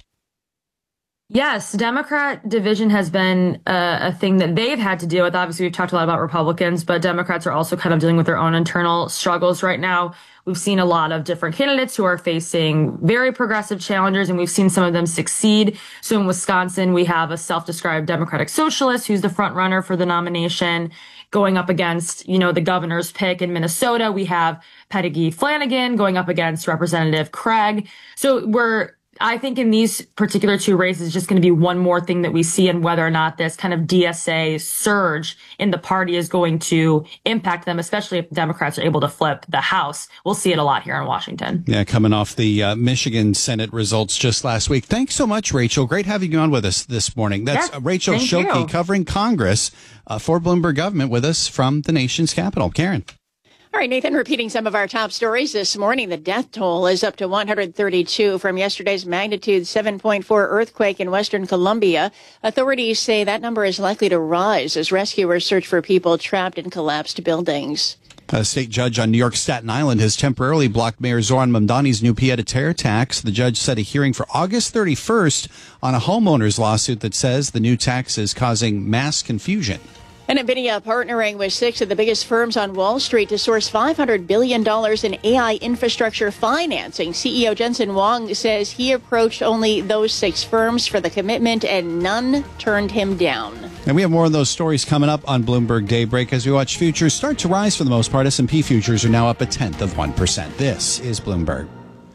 Yes, Democrat division has been a, a thing that they've had to deal with. Obviously, we've talked a lot about Republicans, but Democrats are also kind of dealing with their own internal struggles right now. We've seen a lot of different candidates who are facing very progressive challengers, and we've seen some of them succeed. So in Wisconsin, we have a self-described Democratic socialist who's the front runner for the nomination, going up against, you know, the governor's pick. In Minnesota, we have Peggy Flanagan going up against Representative Craig. So we're I think in these particular two races, just going to be one more thing that we see in whether or not this kind of D S A surge in the party is going to impact them, especially if Democrats are able to flip the House. We'll see it a lot here in Washington. Yeah, coming off the uh, Michigan Senate results just last week. Thanks so much, Rachel. Great having you on with us this morning. That's yes, Rachel Schilke covering Congress uh, for Bloomberg Government with us from the nation's capital. Karen. All right, Nathan, repeating some of our top stories this morning. The death toll is up to one hundred thirty-two from yesterday's magnitude seven point four earthquake in western Colombia. Authorities say that number is likely to rise as rescuers search for people trapped in collapsed buildings. A state judge on New York's Staten Island has temporarily blocked Mayor Zoran Mamdani's new pied-à-terre tax. The judge set a hearing for August thirty-first on a homeowner's lawsuit that says the new tax is causing mass confusion. And NVIDIA partnering with six of the biggest firms on Wall Street to source five hundred billion dollars in A I infrastructure financing. C E O Jensen Huang says he approached only those six firms for the commitment and none turned him down. And we have more of those stories coming up on Bloomberg Daybreak as we watch futures start to rise for the most part. S and P futures are now up a tenth of one percent. This is Bloomberg.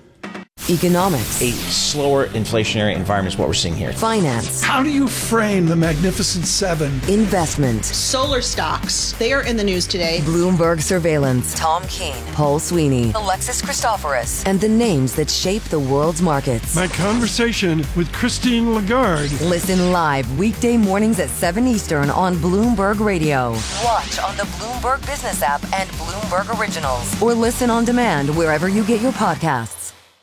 Economics. A slower inflationary environment is what we're seeing here. Finance. How do you frame the Magnificent Seven? Investment. Solar stocks. They are in the news today. Bloomberg Surveillance. Tom Keene. Paul Sweeney. Alexis Christoforous. And the names that shape the world's markets. My conversation with Christine Lagarde. Listen live weekday mornings at seven Eastern on Bloomberg Radio. Watch on the Bloomberg Business app and Bloomberg Originals. Or listen on demand wherever you get your podcasts.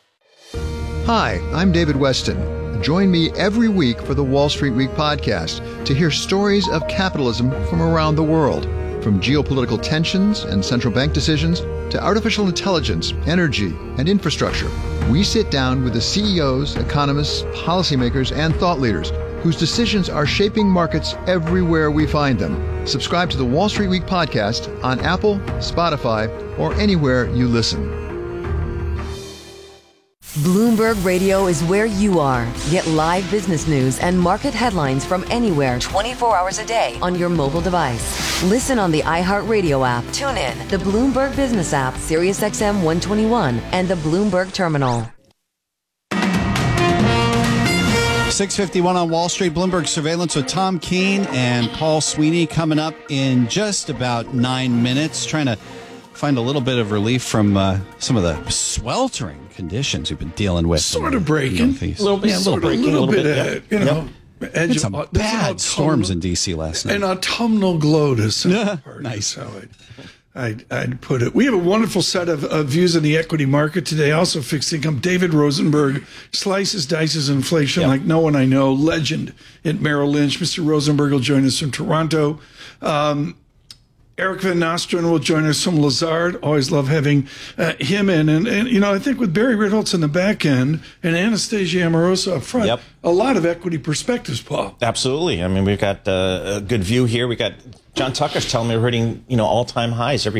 Hi, I'm David Weston. Join me every week for the Wall Street Week podcast to hear stories of capitalism from around the world, from geopolitical tensions and central bank decisions to artificial intelligence, energy, and infrastructure. We sit down with the C E Os, economists, policymakers, and thought leaders whose decisions are shaping markets everywhere we find them. Subscribe to the Wall Street Week podcast on Apple, Spotify, or anywhere you listen. Bloomberg Radio is where you are. Get live business news and market headlines from anywhere twenty-four hours a day on your mobile device. Listen on the iHeartRadio app, tune in, the Bloomberg Business app, Sirius X M one twenty-one, and the Bloomberg Terminal. six fifty-one on Wall Street. Bloomberg Surveillance with Tom Keene and Paul Sweeney coming up in just about nine minutes. Trying to find a little bit of relief from uh, some of the sweltering conditions we've been dealing with. Sort of breaking. A little bit, yeah, sort of breaking. A little, little bit, bit, uh, you know. Yep. Edge some of, bad storms in D C last night. An autumnal glow to some Yeah, part. nice. That's how I'd, I'd, I'd put it. We have a wonderful set of, of views on the equity market today. Also fixed income. David Rosenberg slices, dices inflation Yep. like no one I know. Legend at Merrill Lynch. Mister Rosenberg will join us from Toronto. Um, Eric Van Nostrand will join us from Lazard. Always love having uh, him in. And, and, you know, I think with Barry Ritholtz in the back end and Anastasia Amoroso up front, Yep. a lot of equity perspectives, Paul. Absolutely. I mean, we've got uh, a good view here. We got John Tucker's telling me we're hitting, you know, all-time highs every